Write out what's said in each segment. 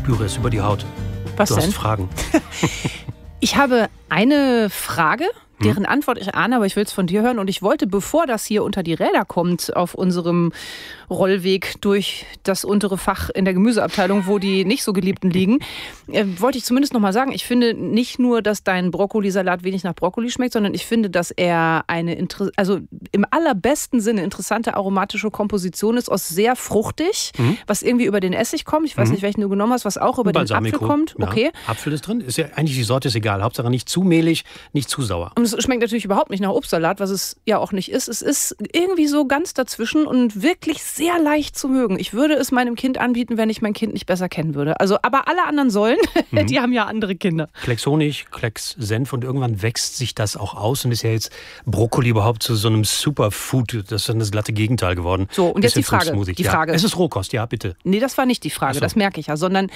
spüre es über die Haut. Was Du denn? hast Fragen. Ich habe eine Frage, deren Antwort ich ahne, aber ich will es von dir hören. Und ich wollte, bevor das hier unter die Räder kommt, auf unserem Rollweg durch das untere Fach in der Gemüseabteilung, wo die nicht so Geliebten liegen, wollte ich zumindest noch mal sagen, ich finde nicht nur, dass dein Brokkolisalat wenig nach Brokkoli schmeckt, sondern ich finde, dass er also im allerbesten Sinne interessante aromatische Komposition ist, aus sehr fruchtig, was irgendwie über den Essig kommt. Ich weiß nicht, welchen du genommen hast, was auch über den Apfel kommt. Ja. Okay. Apfel ist drin. Ist ja eigentlich die Sorte ist egal. Hauptsache nicht zu mehlig, nicht zu sauer. Und es schmeckt natürlich überhaupt nicht nach Obstsalat, was es ja auch nicht ist. Es ist irgendwie so ganz dazwischen und wirklich sehr leicht zu mögen. Ich würde es meinem Kind anbieten, wenn ich mein Kind nicht besser kennen würde. Also, aber alle anderen sollen, die haben ja andere Kinder. Klecks Honig, Klecks Senf und irgendwann wächst sich das auch aus und ist ja jetzt Brokkoli überhaupt zu so einem Superfood. Das ist dann das glatte Gegenteil geworden. So, und jetzt die Frage. Ja. Es ist Rohkost, ja, bitte. Nee, das war nicht die Frage, das merke ich ja, sondern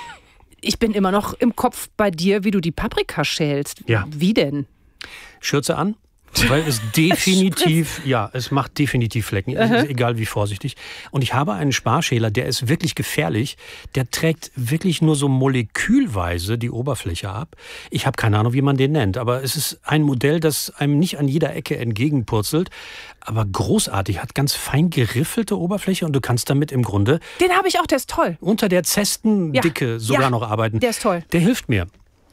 ich bin immer noch im Kopf bei dir, wie du die Paprika schälst. Ja. Wie denn? Schürze an, weil es definitiv, es macht definitiv Flecken, egal wie vorsichtig. Und ich habe einen Sparschäler, der ist wirklich gefährlich. Der trägt wirklich nur so molekülweise die Oberfläche ab. Ich habe keine Ahnung, wie man den nennt, aber es ist ein Modell, das einem nicht an jeder Ecke entgegenpurzelt, aber großartig, hat ganz fein geriffelte Oberfläche und du kannst damit im Grunde... Den habe ich auch, der ist toll. Unter der Zestendicke sogar noch arbeiten. Der ist toll. Der hilft mir.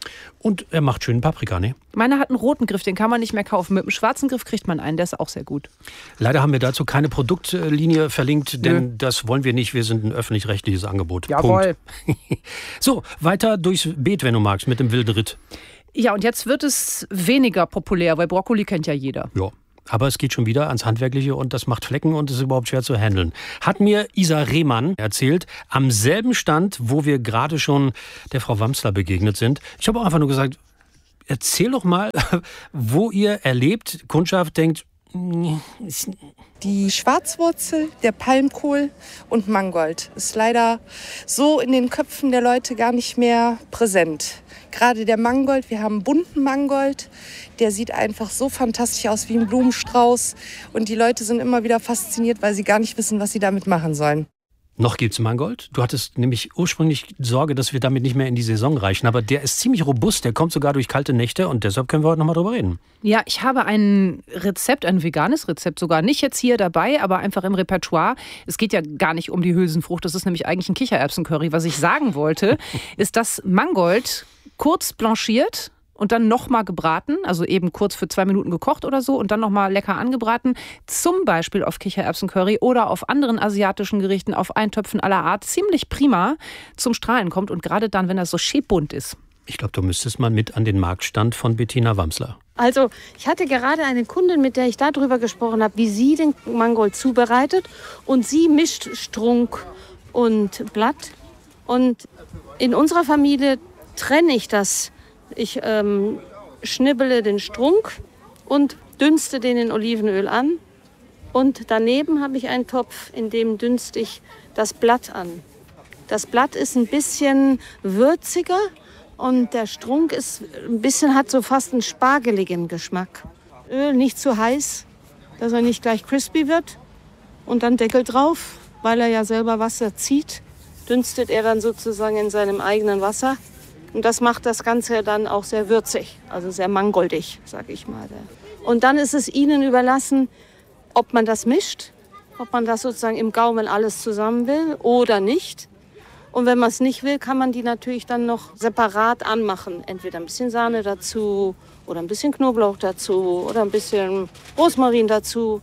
Und er macht schönen Paprika, ne? Meiner hat einen roten Griff, den kann man nicht mehr kaufen. Mit einem schwarzen Griff kriegt man einen, der ist auch sehr gut. Leider haben wir dazu keine Produktlinie verlinkt, denn das wollen wir nicht. Wir sind ein öffentlich-rechtliches Angebot. Jawohl. Punkt. So, weiter durchs Beet, wenn du magst, mit dem wilden Ritt. Ja, und jetzt wird es weniger populär, weil Brokkoli kennt ja jeder. Ja. Aber es geht schon wieder ans Handwerkliche und das macht Flecken und ist überhaupt schwer zu handeln. Hat mir Isa Rehmann erzählt, am selben Stand, wo wir gerade schon der Frau Wamsler begegnet sind. Ich habe auch einfach nur gesagt, erzähl doch mal, wo ihr erlebt, Kundschaft denkt, die Schwarzwurzel, der Palmkohl und Mangold ist leider so in den Köpfen der Leute gar nicht mehr präsent. Gerade der Mangold, wir haben bunten Mangold, der sieht einfach so fantastisch aus wie ein Blumenstrauß. Und die Leute sind immer wieder fasziniert, weil sie gar nicht wissen, was sie damit machen sollen. Noch gibt's Mangold. Du hattest nämlich ursprünglich Sorge, dass wir damit nicht mehr in die Saison reichen. Aber der ist ziemlich robust, der kommt sogar durch kalte Nächte und deshalb können wir heute noch mal drüber reden. Ja, ich habe ein Rezept, ein veganes Rezept sogar. Nicht jetzt hier dabei, aber einfach im Repertoire. Es geht ja gar nicht um die Hülsenfrucht, das ist nämlich eigentlich ein Kichererbsencurry. Was ich sagen wollte, ist, dass Mangold kurz blanchiert und dann nochmal gebraten, also eben kurz für 2 Minuten gekocht oder so und dann nochmal lecker angebraten, zum Beispiel auf Kichererbsencurry oder auf anderen asiatischen Gerichten, auf Eintöpfen aller Art, ziemlich prima zum Strahlen kommt und gerade dann, wenn das so schäbunt ist. Ich glaube, du müsstest mal mit an den Marktstand von Bettina Wamsler. Also ich hatte gerade eine Kundin, mit der ich darüber gesprochen habe, wie sie den Mangold zubereitet und sie mischt Strunk und Blatt und in unserer Familie trenne ich das. Ich schnibbele den Strunk und dünste den in Olivenöl an. Und daneben habe ich einen Topf, in dem dünste ich das Blatt an. Das Blatt ist ein bisschen würziger und der Strunk ist hat so fast einen spargeligen Geschmack. Öl nicht zu heiß, dass er nicht gleich crispy wird. Und dann Deckel drauf, weil er ja selber Wasser zieht, dünstet er dann sozusagen in seinem eigenen Wasser. Und das macht das Ganze dann auch sehr würzig, also sehr mangoldig, sag ich mal. Und dann ist es Ihnen überlassen, ob man das mischt, ob man das sozusagen im Gaumen alles zusammen will oder nicht. Und wenn man es nicht will, kann man die natürlich dann noch separat anmachen. Entweder ein bisschen Sahne dazu oder ein bisschen Knoblauch dazu oder ein bisschen Rosmarin dazu.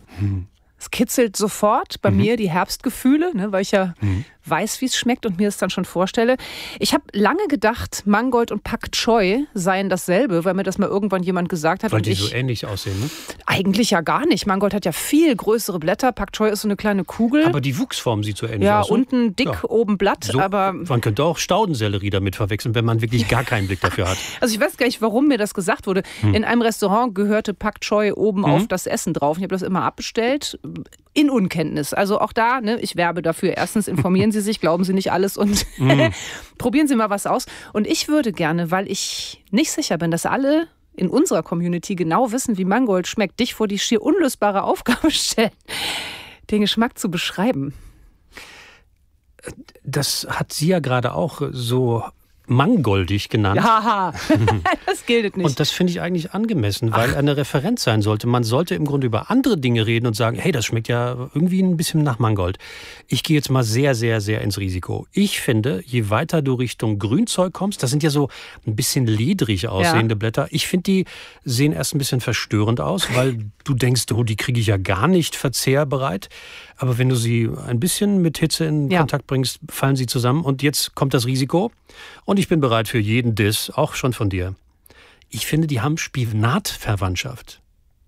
Es kitzelt sofort bei mir die Herbstgefühle, ne, weil ich ja weiß, wie es schmeckt und mir es dann schon vorstelle. Ich habe lange gedacht, Mangold und Pak Choi seien dasselbe, weil mir das mal irgendwann jemand gesagt hat. Weil und die so ähnlich aussehen, ne? Eigentlich ja gar nicht. Mangold hat ja viel größere Blätter. Pak Choi ist so eine kleine Kugel. Aber die Wuchsform sieht so ähnlich ja, aus. Ne? Unten dick, oben Blatt. So, aber man könnte auch Staudensellerie damit verwechseln, wenn man wirklich gar keinen Blick dafür hat. Also ich weiß gar nicht, warum mir das gesagt wurde. In einem Restaurant gehörte Pak Choi oben auf das Essen drauf. Ich habe das immer abbestellt. In Unkenntnis. Also auch da, ne, ich werbe dafür. Erstens informieren Sie sich, glauben Sie nicht alles und probieren Sie mal was aus. Und ich würde gerne, weil ich nicht sicher bin, dass alle in unserer Community genau wissen, wie Mangold schmeckt, dich vor die schier unlösbare Aufgabe stellen, den Geschmack zu beschreiben. Das hat sie ja gerade auch so mangoldig genannt. Haha, das gilt nicht. Und das finde ich eigentlich angemessen, weil eine Referenz sein sollte. Man sollte im Grunde über andere Dinge reden und sagen, hey, das schmeckt ja irgendwie ein bisschen nach Mangold. Ich gehe jetzt mal sehr, sehr, sehr ins Risiko. Ich finde, je weiter du Richtung Grünzeug kommst, das sind ja so ein bisschen ledrig aussehende Blätter. Ich finde, die sehen erst ein bisschen verstörend aus, weil du denkst, oh, die kriege ich ja gar nicht verzehrbereit. Aber wenn du sie ein bisschen mit Hitze in Kontakt bringst, fallen sie zusammen. Und jetzt kommt das Risiko. Und ich bin bereit für jeden Diss, auch schon von dir. Ich finde, die haben Spinatverwandtschaft.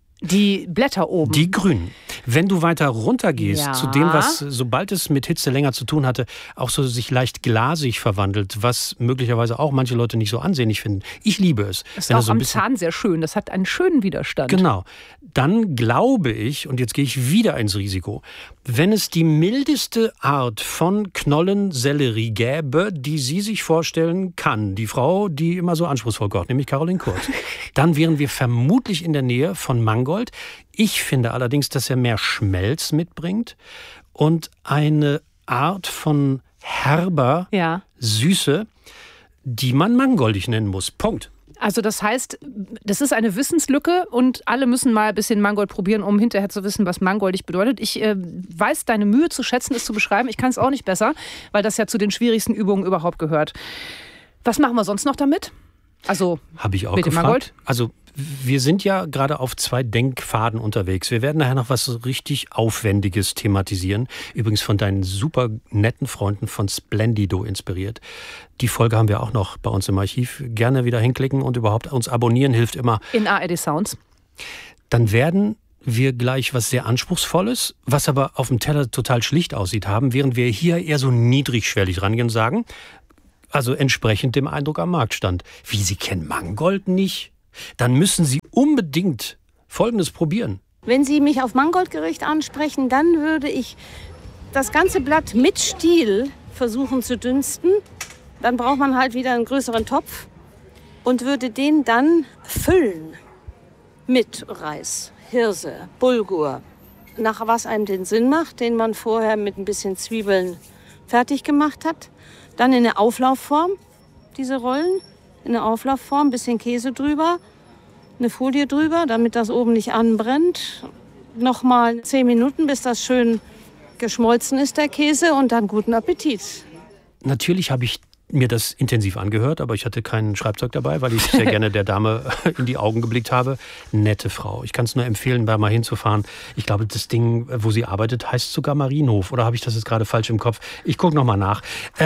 Die Blätter oben. Die grünen. Wenn du weiter runtergehst zu dem, was, sobald es mit Hitze länger zu tun hatte, auch so sich leicht glasig verwandelt, was möglicherweise auch manche Leute nicht so ansehnlich finden. Ich liebe es. Das ist auch so am Zahn sehr schön. Das hat einen schönen Widerstand. Genau. Dann glaube ich, und jetzt gehe ich wieder ins Risiko, wenn es die mildeste Art von Knollensellerie gäbe, die sie sich vorstellen kann, die Frau, die immer so anspruchsvoll kocht, nämlich Caroline Kurz, dann wären wir vermutlich in der Nähe von Mangold. Ich finde allerdings, dass er mehr Schmelz mitbringt und eine Art von herber Süße, die man mangoldig nennen muss. Punkt. Also das heißt, das ist eine Wissenslücke und alle müssen mal ein bisschen Mangold probieren, um hinterher zu wissen, was mangoldig bedeutet. Ich weiß deine Mühe zu schätzen, es zu beschreiben. Ich kann es auch nicht besser, weil das ja zu den schwierigsten Übungen überhaupt gehört. Was machen wir sonst noch damit? Also habe ich auch mit dem gefragt. Mangold? Also wir sind ja gerade auf 2 Denkpfaden unterwegs. Wir werden nachher noch was richtig Aufwendiges thematisieren. Übrigens von deinen super netten Freunden von Splendido inspiriert. Die Folge haben wir auch noch bei uns im Archiv. Gerne wieder hinklicken und überhaupt uns abonnieren hilft immer. In ARD Sounds. Dann werden wir gleich was sehr Anspruchsvolles, was aber auf dem Teller total schlicht aussieht, haben, während wir hier eher so niedrigschwellig rangehen und sagen, also entsprechend dem Eindruck am Marktstand. Wie, Sie kennen Mangold nicht? Dann müssen Sie unbedingt Folgendes probieren. Wenn Sie mich auf Mangoldgericht ansprechen, dann würde ich das ganze Blatt mit Stiel versuchen zu dünsten. Dann braucht man halt wieder einen größeren Topf und würde den dann füllen mit Reis, Hirse, Bulgur. Nach was einem den Sinn macht, den man vorher mit ein bisschen Zwiebeln fertig gemacht hat. Dann in eine Auflaufform, diese Rollen, in eine Auflaufform, ein bisschen Käse drüber, eine Folie drüber, damit das oben nicht anbrennt. Nochmal 10 Minuten, bis das schön geschmolzen ist, der Käse, und dann guten Appetit. Natürlich habe ich mir das intensiv angehört, aber ich hatte kein Schreibzeug dabei, weil ich sehr gerne der Dame in die Augen geblickt habe. Nette Frau. Ich kann es nur empfehlen, da mal hinzufahren. Ich glaube, das Ding, wo sie arbeitet, heißt sogar Marienhof. Oder habe ich das jetzt gerade falsch im Kopf? Ich gucke nochmal nach.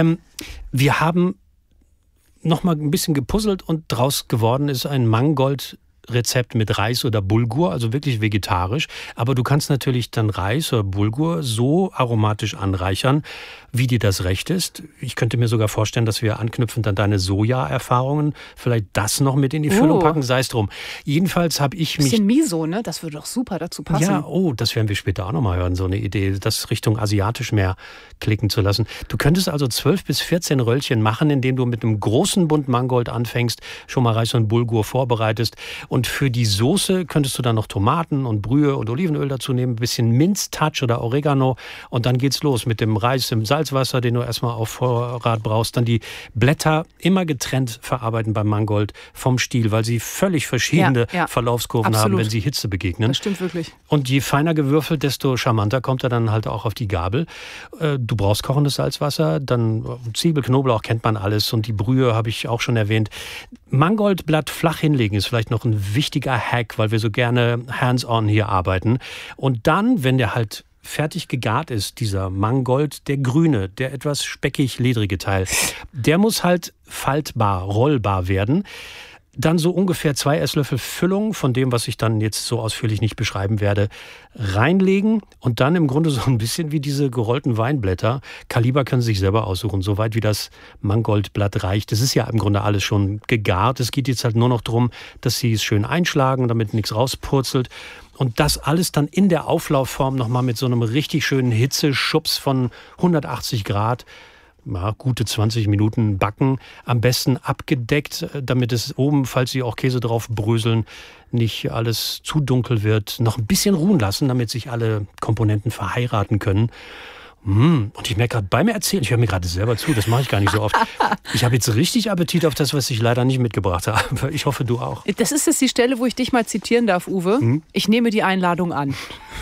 Wir haben nochmal ein bisschen gepuzzelt und draus geworden ist ein Mangold-Rezept mit Reis oder Bulgur, also wirklich vegetarisch. Aber du kannst natürlich dann Reis oder Bulgur so aromatisch anreichern, wie dir das recht ist. Ich könnte mir sogar vorstellen, dass wir anknüpfend an deine Soja-Erfahrungen vielleicht das noch mit in die Füllung packen, sei es drum. Jedenfalls habe ich mich... Bisschen Miso, ne? Das würde doch super dazu passen. Ja, das werden wir später auch noch mal hören, so eine Idee, das Richtung asiatisch mehr klicken zu lassen. Du könntest also 12 bis 14 Röllchen machen, indem du mit einem großen Bund Mangold anfängst, schon mal Reis und Bulgur vorbereitest. Und für die Soße könntest du dann noch Tomaten und Brühe und Olivenöl dazu nehmen, ein bisschen Minztouch oder Oregano, und dann geht's los mit dem Reis im Salzwasser, den du erstmal auf Vorrat brauchst. Dann die Blätter immer getrennt verarbeiten beim Mangold vom Stiel, weil sie völlig verschiedene Verlaufskurven haben, wenn sie Hitze begegnen. Das stimmt wirklich. Und je feiner gewürfelt, desto charmanter kommt er dann halt auch auf die Gabel. Du brauchst kochendes Salzwasser, dann Zwiebel, Knoblauch kennt man alles, und die Brühe habe ich auch schon erwähnt. Mangoldblatt flach hinlegen ist vielleicht noch ein wichtiger Hack, weil wir so gerne hands-on hier arbeiten. Und dann, wenn der halt fertig gegart ist, dieser Mangold, der grüne, der etwas speckig-ledrige Teil, der muss halt faltbar, rollbar werden. Dann so ungefähr 2 Esslöffel Füllung von dem, was ich dann jetzt so ausführlich nicht beschreiben werde, reinlegen und dann im Grunde so ein bisschen wie diese gerollten Weinblätter. Kaliber können Sie sich selber aussuchen, soweit wie das Mangoldblatt reicht. Das ist ja im Grunde alles schon gegart. Es geht jetzt halt nur noch darum, dass Sie es schön einschlagen, damit nichts rauspurzelt. Und das alles dann in der Auflaufform nochmal mit so einem richtig schönen Hitzeschubs von 180 Grad, gute 20 Minuten backen, am besten abgedeckt, damit es oben, falls Sie auch Käse drauf bröseln, nicht alles zu dunkel wird. Noch ein bisschen ruhen lassen, damit sich alle Komponenten verheiraten können. Und ich merke gerade beim Erzählen, ich höre mir gerade selber zu, das mache ich gar nicht so oft. Ich habe jetzt richtig Appetit auf das, was ich leider nicht mitgebracht habe. Ich hoffe, du auch. Das ist jetzt die Stelle, wo ich dich mal zitieren darf, Uwe. Ich nehme die Einladung an.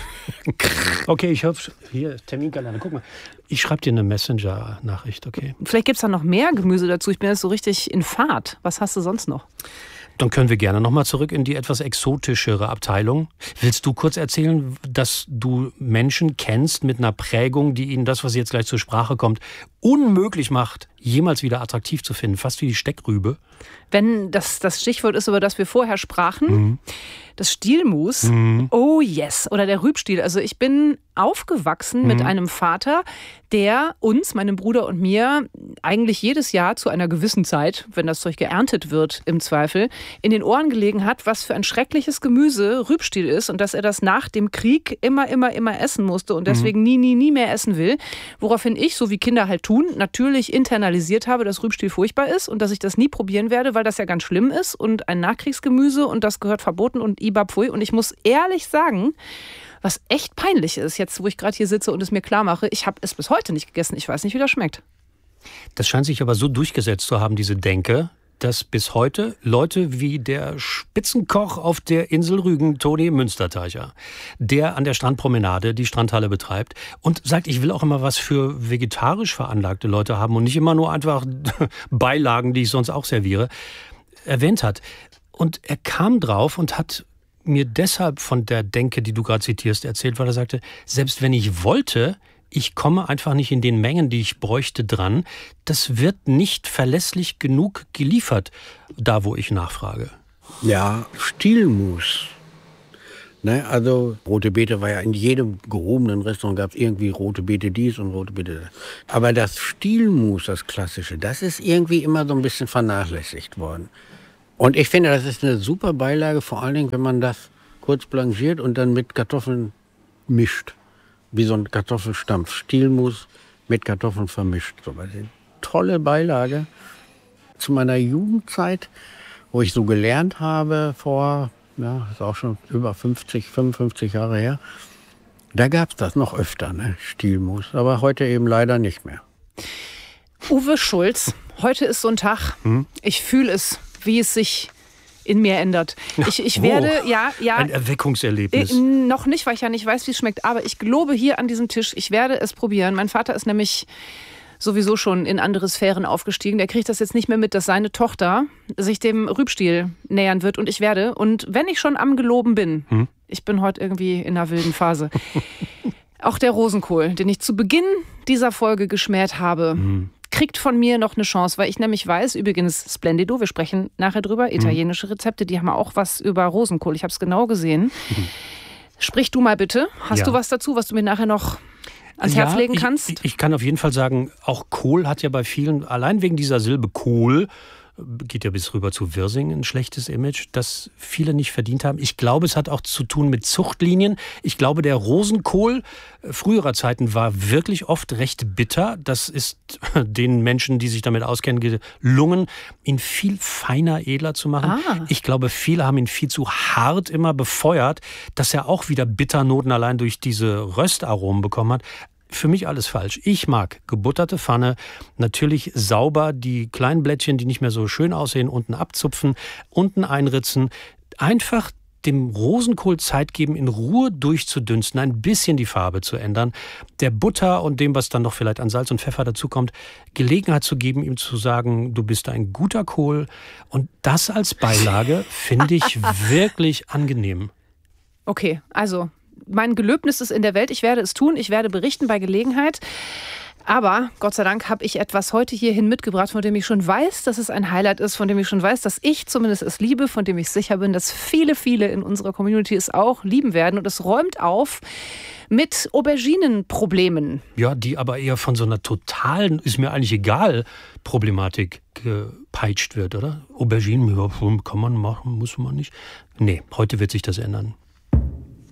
Okay, ich hoffe, hier, Terminkalender, guck mal. Ich schreibe dir eine Messenger-Nachricht, okay? Vielleicht gibt es da noch mehr Gemüse dazu. Ich bin jetzt so richtig in Fahrt. Was hast du sonst noch? Dann können wir gerne nochmal zurück in die etwas exotischere Abteilung. Willst du kurz erzählen, dass du Menschen kennst mit einer Prägung, die ihnen das, was jetzt gleich zur Sprache kommt, unmöglich macht, jemals wieder attraktiv zu finden? Fast wie die Steckrübe. Wenn das Stichwort ist, über das wir vorher sprachen, das Stielmus, oh yes, oder der Rübstiel. Also ich bin aufgewachsen mit einem Vater, der uns, meinem Bruder und mir, eigentlich jedes Jahr zu einer gewissen Zeit, wenn das Zeug geerntet wird im Zweifel, in den Ohren gelegen hat, was für ein schreckliches Gemüse Rübstiel ist und dass er das nach dem Krieg immer essen musste und deswegen nie mehr essen will. Woraufhin ich, so wie Kinder halt tun, natürlich internalisiert habe, dass Rübstiel furchtbar ist und dass ich das nie probieren werde, weil das ja ganz schlimm ist und ein Nachkriegsgemüse und das gehört verboten und ibapfui. Und ich muss ehrlich sagen, was echt peinlich ist, jetzt wo ich gerade hier sitze und es mir klar mache, ich habe es bis heute nicht gegessen. Ich weiß nicht, wie das schmeckt. Das scheint sich aber so durchgesetzt zu haben, diese Denke, dass bis heute Leute wie der Spitzenkoch auf der Insel Rügen, Toni Münsterteicher, der an der Strandpromenade die Strandhalle betreibt und sagt, ich will auch immer was für vegetarisch veranlagte Leute haben und nicht immer nur einfach Beilagen, die ich sonst auch serviere, erwähnt hat. Und er kam drauf und hat mir deshalb von der Denke, die du gerade zitierst, erzählt, weil er sagte, selbst wenn ich wollte, ich komme einfach nicht in den Mengen, die ich bräuchte, dran. Das wird nicht verlässlich genug geliefert, da wo ich nachfrage. Ja, Stielmus. Ne, also rote Beete war ja in jedem gehobenen Restaurant, gab es irgendwie rote Beete dies und rote Beete das. Aber das Stielmus, das Klassische, das ist irgendwie immer so ein bisschen vernachlässigt worden. Und ich finde, das ist eine super Beilage, vor allen Dingen, wenn man das kurz blanchiert und dann mit Kartoffeln mischt. Wie so ein Kartoffelstampf. Stielmus mit Kartoffeln vermischt. So, eine tolle Beilage. Zu meiner Jugendzeit, wo ich so gelernt habe, vor, ja, ist auch schon über 55 Jahre her, da gab es das noch öfter, ne? Stielmus. Aber heute eben leider nicht mehr. Uwe Schulz, heute ist so ein Tag. Ich fühle es, wie es sich in mir ändert. Ich werde, ja. Ein Erweckungserlebnis. Noch nicht, weil ich ja nicht weiß, wie es schmeckt. Aber ich gelobe hier an diesem Tisch, ich werde es probieren. Mein Vater ist nämlich sowieso schon in andere Sphären aufgestiegen. Der kriegt das jetzt nicht mehr mit, dass seine Tochter sich dem Rübstiel nähern wird. Und ich werde. Und wenn ich schon am Geloben bin, ich bin heute irgendwie in einer wilden Phase, auch der Rosenkohl, den ich zu Beginn dieser Folge geschmäht habe, kriegt von mir noch eine Chance, weil ich nämlich weiß, übrigens Splendido, wir sprechen nachher drüber, italienische Rezepte, die haben auch was über Rosenkohl. Ich habe es genau gesehen. Sprich du mal bitte. Hast du was dazu, was du mir nachher noch ans Herz legen kannst? Ich kann auf jeden Fall sagen, auch Kohl hat ja bei vielen, allein wegen dieser Silbe Kohl, geht ja bis rüber zu Wirsing, ein schlechtes Image, das viele nicht verdient haben. Ich glaube, es hat auch zu tun mit Zuchtlinien. Ich glaube, der Rosenkohl früherer Zeiten war wirklich oft recht bitter. Das ist den Menschen, die sich damit auskennen, gelungen, ihn viel feiner, edler zu machen. Ich glaube, viele haben ihn viel zu hart immer befeuert, dass er auch wieder Bitternoten allein durch diese Röstaromen bekommen hat. Für mich alles falsch. Ich mag gebutterte Pfanne, natürlich sauber die kleinen Blättchen, die nicht mehr so schön aussehen, unten abzupfen, unten einritzen. Einfach dem Rosenkohl Zeit geben, in Ruhe durchzudünsten, ein bisschen die Farbe zu ändern, der Butter und dem, was dann noch vielleicht an Salz und Pfeffer dazukommt, Gelegenheit zu geben, ihm zu sagen, du bist ein guter Kohl. Und das als Beilage finde ich wirklich angenehm. Okay, also mein Gelöbnis ist in der Welt, ich werde es tun, ich werde berichten bei Gelegenheit. Aber Gott sei Dank habe ich etwas heute hierhin mitgebracht, von dem ich schon weiß, dass es ein Highlight ist, von dem ich schon weiß, dass ich zumindest es liebe, von dem ich sicher bin, dass viele in unserer Community es auch lieben werden. Und es räumt auf mit Auberginenproblemen. Ja, die aber eher von so einer totalen, ist mir eigentlich egal, Problematik gepeitscht wird, oder? Auberginen, ja, kann man machen, muss man nicht. Nee, heute wird sich das ändern.